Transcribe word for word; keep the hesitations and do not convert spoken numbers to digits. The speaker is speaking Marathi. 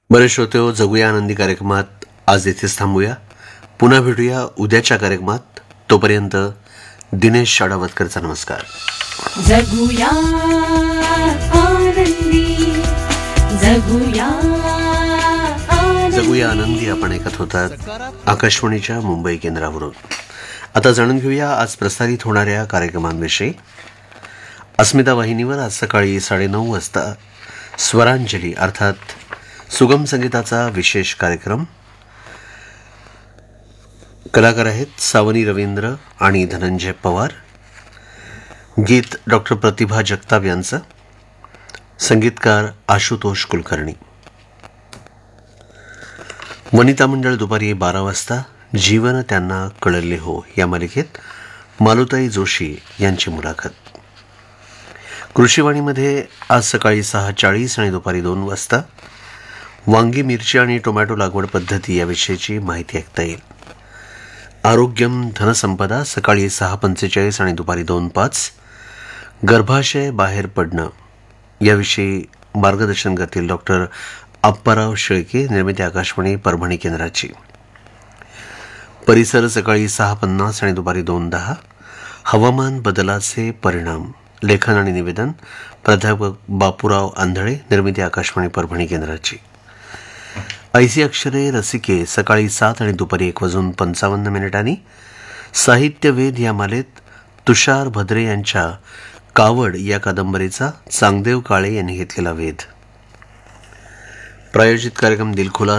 बरे श्रोतेहो, जगूया आनंदी कार्यक्रमात आज येथेच थांबूया. पुन्हा भेटूया उद्याच्या कार्यक्रमात. तोपर्यंत दिनेश शाडावतकरचा नमस्कार. जगूया आनंदी, जगूया आनंदी. जगूया आनंदी आपण ऐकत होतात आकाशवाणीच्या मुंबई केंद्रावरून. आता जाणून घेऊया आज प्रसारित होणाऱ्या कार्यक्रमांविषयी. अस्मिता वाहिनीवर आज सकाळी साडेनऊ वाजता स्वरांजली अर्थात सुगम संगीताचा विशेष कार्यक्रम. कलाकार आहेत सावनी रवींद्र आणि धनंजय पवार. गीत डॉक्टर प्रतिभा जगताप यांचं, संगीतकार आशुतोष कुलकर्णी. वनिता मंडळ दुपारी बारा वाजता जीवन त्यांना कळले हो या मालिकेत मालुताई जोशी यांची मुलाखत. कृषीवाणीमध्ये आज सकाळी सहा चाळीस आणि दुपारी दोन वाजता वांगी, मिरची आणि टोमॅटो लागवड पद्धती याविषयीची माहिती ऐकता येईल. आरोग्यम धनसंपदा सकाळी सहा पंचेचाळीस आणि दुपारी दोन पाच. गर्भाशय बाहेर पडणं याविषयी मार्गदर्शन करतील डॉक्टर आप्पाराव शेळके, निर्मिती आकाशवाणी परभणी केंद्राची. परिसर सकाळी सहा पन्नास आणि दुपारी दोन दहा. हवामान बदलाचे परिणाम, लेखन आणि निवेदन प्राध्यापक बापूराव आंधळे, निर्मिती आकाशवाणी परभणी केंद्राची. ऐसी अक्षरे रसिके सकाळी सात आणि दुपारी एक वाजून पंचावन्न मिनिटांनी. साहित्यवेध या मालेत तुषार भद्रे यांच्या कावड या कादंबरीचा चांगदेव काळे यांनी घेतलेला वेध. प्रायोजित कार्यक्रम दिलखुलास